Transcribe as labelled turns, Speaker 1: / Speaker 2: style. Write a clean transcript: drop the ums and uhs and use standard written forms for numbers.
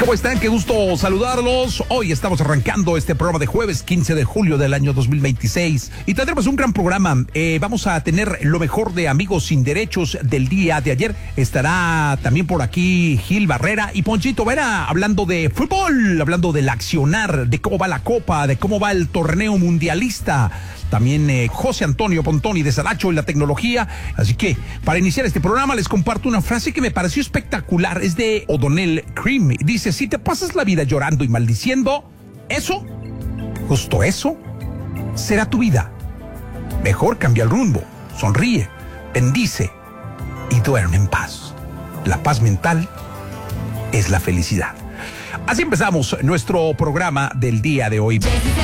Speaker 1: ¿Cómo están? Qué gusto saludarlos. Hoy estamos arrancando este programa de jueves 15 de julio del año 2026 y tendremos un gran programa. Vamos a tener lo mejor de Amigos Sin Derechos del día de ayer. Estará también por aquí Gil Barrera y Ponchito Vera hablando de fútbol, hablando del accionar, de cómo va la Copa, de cómo va el torneo mundialista. También José Antonio Pontoni de Saracho y la tecnología. Así que para iniciar este programa les comparto una frase que me pareció espectacular. Es de O'Donnell Cream. Dice: si te pasas la vida llorando y maldiciendo, eso, justo eso, será tu vida. Mejor cambia el rumbo, sonríe, bendice y duerme en paz. La paz mental es la felicidad. Así empezamos nuestro programa del día de hoy.